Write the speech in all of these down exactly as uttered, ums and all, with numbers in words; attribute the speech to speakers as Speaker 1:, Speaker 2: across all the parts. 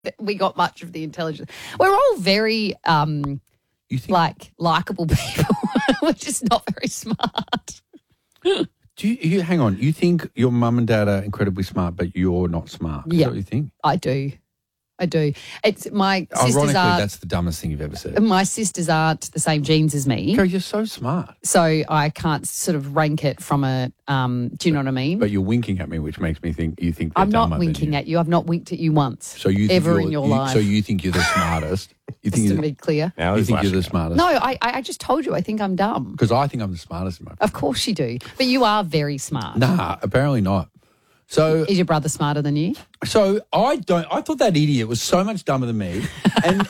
Speaker 1: we got much of the intelligence. We're all very um,
Speaker 2: You think?
Speaker 1: like likable people. We're just not very smart.
Speaker 2: Do you, you hang on? You think your mum and dad are incredibly smart, but you're not smart? Is
Speaker 1: Yeah.
Speaker 2: that what you think?
Speaker 1: I do. I do. It's my sisters
Speaker 2: Ironically,
Speaker 1: are
Speaker 2: that's the dumbest thing you've ever said.
Speaker 1: my sisters aren't the same genes as me.
Speaker 2: Kerry, you're so smart.
Speaker 1: So I can't sort of rank it from a, um, do you know what I mean?
Speaker 2: But you're winking at me, which makes me think you think they're
Speaker 1: I'm not
Speaker 2: dumber than
Speaker 1: winking
Speaker 2: you.
Speaker 1: at you. I've not winked at you once.
Speaker 2: So you think
Speaker 1: ever
Speaker 2: you're-
Speaker 1: in your
Speaker 2: you-
Speaker 1: life.
Speaker 2: So you think you're the smartest? You think
Speaker 1: Just to
Speaker 2: you're,
Speaker 1: be clear.
Speaker 3: Now
Speaker 2: you
Speaker 3: he's
Speaker 2: think you're the
Speaker 3: lashing out.
Speaker 2: smartest?
Speaker 1: No, I, I I just told you I think I'm dumb.
Speaker 2: Because I think I'm the smartest in my.
Speaker 1: Of course you do. But you are very smart.
Speaker 2: Nah, apparently not. So,
Speaker 1: Is your brother smarter than you?
Speaker 2: so I don't. I thought that idiot was so much dumber than me, and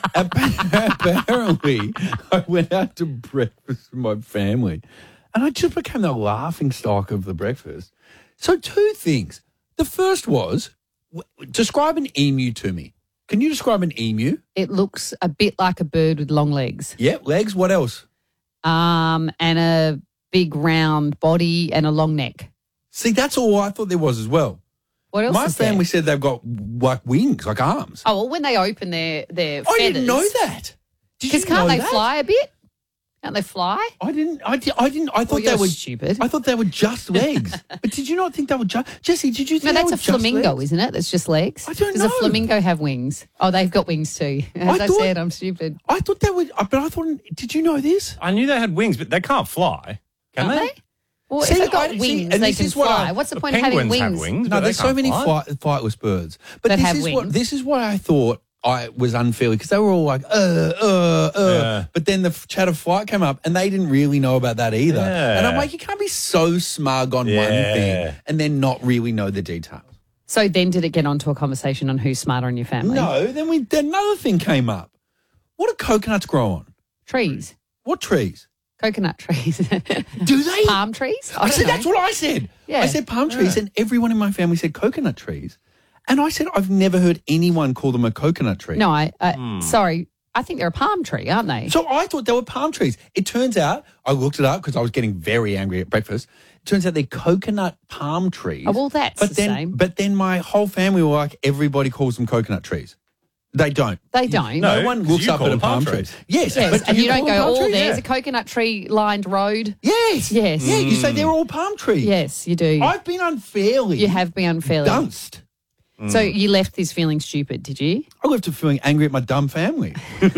Speaker 2: apparently I went out to breakfast with my family, and I just became the laughing stock of the breakfast. So, two things. The first was w- describe an emu to me. Can you describe an emu?
Speaker 1: It looks a bit like a bird with long legs.
Speaker 2: Yeah, legs. What else?
Speaker 1: Um, and a big round body and a long neck.
Speaker 2: See, that's all I thought there was as well.
Speaker 1: What else
Speaker 2: My
Speaker 1: is there?
Speaker 2: family said they've got like wings, like arms.
Speaker 1: Oh, well, when they open their, their
Speaker 2: I
Speaker 1: feathers.
Speaker 2: didn't know that. Did you
Speaker 1: Because can't
Speaker 2: know
Speaker 1: they
Speaker 2: that?
Speaker 1: fly a bit? Can't they fly?
Speaker 2: I didn't. I, di- I didn't. I thought
Speaker 1: Well,
Speaker 2: they
Speaker 1: you're
Speaker 2: were
Speaker 1: stupid.
Speaker 2: I thought they were just legs. But did you not think they were just Jesse? Did you think
Speaker 1: No,
Speaker 2: they
Speaker 1: that's
Speaker 2: were
Speaker 1: a
Speaker 2: just
Speaker 1: flamingo,
Speaker 2: legs?
Speaker 1: isn't it? That's just legs.
Speaker 2: I don't
Speaker 1: Does
Speaker 2: know.
Speaker 1: a flamingo have wings? Oh, they've got wings too. As
Speaker 2: I
Speaker 1: I,
Speaker 2: thought-
Speaker 1: said, I'm stupid.
Speaker 2: I thought they were. But I thought. Did you know this?
Speaker 3: I knew they had wings, but they can't fly. Can
Speaker 1: Can't
Speaker 3: they?
Speaker 1: they? Well,
Speaker 2: See,
Speaker 1: if they've got
Speaker 2: I- see,
Speaker 1: wings,
Speaker 2: and
Speaker 1: they
Speaker 2: this
Speaker 1: can
Speaker 2: is what
Speaker 1: fly.
Speaker 2: I-
Speaker 1: What's the
Speaker 3: The
Speaker 1: point of having
Speaker 3: penguins
Speaker 1: wings?
Speaker 3: have wings.
Speaker 2: No,
Speaker 3: but they
Speaker 2: there's so
Speaker 3: can't
Speaker 2: many
Speaker 3: fly.
Speaker 2: flight, flightless birds. But
Speaker 1: That
Speaker 2: this
Speaker 1: have
Speaker 2: is what
Speaker 1: wings.
Speaker 2: this is what I thought I was unfairly because they were all like, uh, uh, uh.
Speaker 3: Yeah.
Speaker 2: But then the f- chat of flight came up and they didn't really know about that either.
Speaker 3: Yeah.
Speaker 2: And I'm like, you can't be so smug on one
Speaker 3: Yeah.
Speaker 2: thing and then not really know the details.
Speaker 1: So then did it get onto a conversation on who's smarter in your family?
Speaker 2: No, then we then another thing came up. What do coconuts grow on?
Speaker 1: Trees.
Speaker 2: What trees?
Speaker 1: Coconut trees.
Speaker 2: Do they?
Speaker 1: Palm trees? I
Speaker 2: I
Speaker 1: don't
Speaker 2: said
Speaker 1: know.
Speaker 2: that's what I said.
Speaker 1: Yeah.
Speaker 2: I said palm trees, and everyone in my family said coconut trees. And I said I've never heard anyone call them a coconut tree.
Speaker 1: No, I, I sorry. I think they're a palm tree, aren't they?
Speaker 2: So I thought they were palm trees. It turns out, I looked it up because I was getting very angry at breakfast. It turns out they're coconut palm trees.
Speaker 1: Oh, well, that's
Speaker 2: but
Speaker 1: the
Speaker 2: then,
Speaker 1: same.
Speaker 2: But then my whole family were like, everybody calls them coconut trees. They don't.
Speaker 1: They don't.
Speaker 2: No,
Speaker 3: No,
Speaker 2: one
Speaker 3: 'cause
Speaker 2: looks
Speaker 3: you
Speaker 2: up
Speaker 3: call
Speaker 2: at a
Speaker 3: them
Speaker 2: palm
Speaker 3: palm
Speaker 2: tree.
Speaker 3: trees.
Speaker 2: Yes,
Speaker 1: Yes,
Speaker 2: but
Speaker 1: and
Speaker 2: do
Speaker 1: you, don't
Speaker 2: call
Speaker 1: go,
Speaker 2: them palm
Speaker 1: oh,
Speaker 2: trees?
Speaker 1: there's
Speaker 2: Yeah.
Speaker 1: a coconut tree lined road.
Speaker 2: Yes.
Speaker 1: Yes.
Speaker 2: Yeah, you say they're all palm trees.
Speaker 1: Yes, you do.
Speaker 2: I've been unfairly
Speaker 1: you have been unfairly.
Speaker 2: dunced.
Speaker 1: So you left this feeling stupid, did you?
Speaker 2: I left it feeling angry at my dumb family.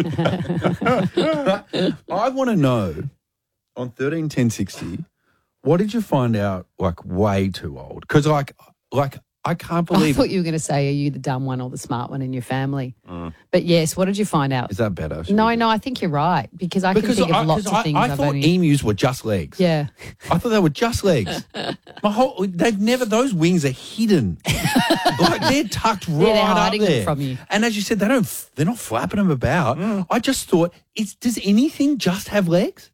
Speaker 2: I want to know on thirteen ten sixty, what did you find out like way too old? Because like, like I can't
Speaker 1: I
Speaker 2: believe.
Speaker 1: thought you were going to say, are you the dumb one or the smart one in your family? But yes, what did you find out?
Speaker 2: Is that better? Should
Speaker 1: No,
Speaker 2: we-
Speaker 1: no, I think you're right because I
Speaker 2: Because
Speaker 1: can think
Speaker 2: I,
Speaker 1: of lots
Speaker 2: 'cause
Speaker 1: of
Speaker 2: I,
Speaker 1: things.
Speaker 2: I
Speaker 1: I've
Speaker 2: thought
Speaker 1: only...
Speaker 2: emus were just legs.
Speaker 1: Yeah.
Speaker 2: I thought they were just legs. My whole, they've never. Those wings are hidden. Like they're tucked right
Speaker 1: they're
Speaker 2: up
Speaker 1: hiding them
Speaker 2: there
Speaker 1: from you.
Speaker 2: And as you said, they don't. f- They're not flapping them about. I just thought, it's, does anything just have legs?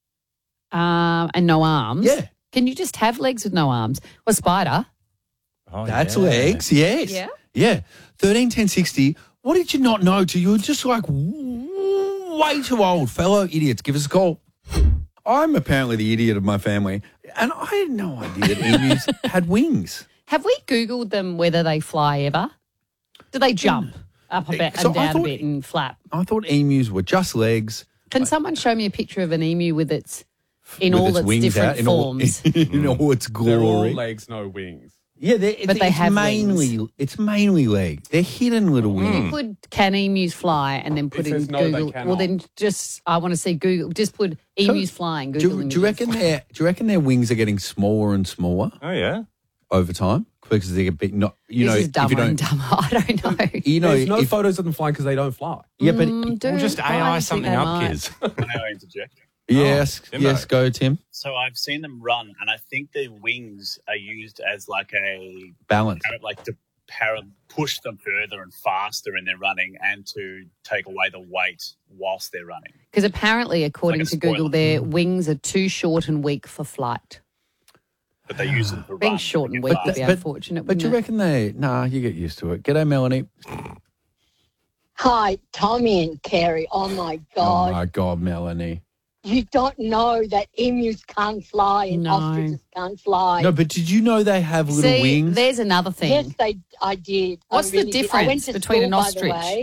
Speaker 1: Um, and no arms.
Speaker 2: Yeah.
Speaker 1: Can you just have legs with no arms? Well, a spider.
Speaker 3: Oh,
Speaker 2: That's
Speaker 3: yeah.
Speaker 2: legs. Yes.
Speaker 1: Yeah?
Speaker 2: Yeah. Thirteen ten sixty. What did you not know? Till you were just like w- way too old, fellow idiots. Give us a call. I'm apparently the idiot of my family, and I had no idea that emus had wings.
Speaker 1: Have we Googled them whether they fly ever? Do they jump up a bit
Speaker 2: So
Speaker 1: and
Speaker 2: I
Speaker 1: down a
Speaker 2: thought-
Speaker 1: bit and flap?
Speaker 2: I thought emus were just legs.
Speaker 1: Can someone show me a picture of an emu with its in
Speaker 2: with
Speaker 1: all
Speaker 2: its
Speaker 1: its,
Speaker 2: wings
Speaker 1: different
Speaker 2: out, in all-
Speaker 1: forms?
Speaker 2: in all its
Speaker 4: They're all
Speaker 2: glory.
Speaker 4: legs, no wings.
Speaker 2: Yeah, they're,
Speaker 1: But they
Speaker 2: it's
Speaker 1: have
Speaker 2: mainly
Speaker 1: wings.
Speaker 2: it's mainly leg. They're hidden little wings.
Speaker 1: Put can emus fly and then put
Speaker 4: It
Speaker 1: in
Speaker 4: says no, they
Speaker 1: Google.
Speaker 4: cannot.
Speaker 1: Well, then just I want to see Google. Just put emus flying.
Speaker 2: Do,
Speaker 1: Google
Speaker 2: you-
Speaker 1: images.
Speaker 2: do you reckon their do you reckon their wings are getting smaller and smaller
Speaker 3: Oh, yeah.
Speaker 2: over time because they get big? Not you
Speaker 1: this
Speaker 2: know
Speaker 1: is
Speaker 2: if
Speaker 1: dumber
Speaker 2: you don't
Speaker 1: and dumber. I don't know.
Speaker 2: you know
Speaker 4: There's no
Speaker 2: if,
Speaker 4: photos of them flying because they don't fly.
Speaker 2: yeah, but
Speaker 1: Mm, do
Speaker 3: We'll just
Speaker 1: why
Speaker 3: A
Speaker 1: do
Speaker 3: I
Speaker 1: you
Speaker 3: something
Speaker 1: think they
Speaker 3: up,
Speaker 1: might?
Speaker 3: kids.
Speaker 5: Can I interject?
Speaker 2: yes,
Speaker 3: Timbo.
Speaker 2: yes, go Tim.
Speaker 5: So I've seen them run, and I think their wings are used as like a
Speaker 2: Balance.
Speaker 5: like to para, push them further and faster in their running, and to take away the weight whilst they're running.
Speaker 1: Because apparently, according
Speaker 5: Like a
Speaker 1: to Google,
Speaker 5: spoiler.
Speaker 1: their wings are too short and weak for flight.
Speaker 5: But they use them for
Speaker 1: Being
Speaker 5: run.
Speaker 1: short and
Speaker 5: They
Speaker 1: weak
Speaker 5: get
Speaker 1: would be
Speaker 5: fast.
Speaker 1: unfortunate.
Speaker 2: But do you
Speaker 1: wouldn't it?
Speaker 2: reckon they? Nah, you get used to it. G'day, Melanie.
Speaker 6: Hi, Tommy and Carrie. Oh my
Speaker 2: Oh
Speaker 6: God.
Speaker 2: my God, Melanie.
Speaker 6: you don't know that emus can't fly and
Speaker 1: No.
Speaker 6: ostriches can't fly.
Speaker 2: No, but did you know they have little
Speaker 1: See,
Speaker 2: wings?
Speaker 1: there's another thing.
Speaker 6: Yes, they. I did. I
Speaker 1: What's the
Speaker 6: really did. I went
Speaker 1: difference
Speaker 6: to
Speaker 1: between
Speaker 6: school,
Speaker 1: an
Speaker 6: by the
Speaker 1: ostrich?
Speaker 6: way.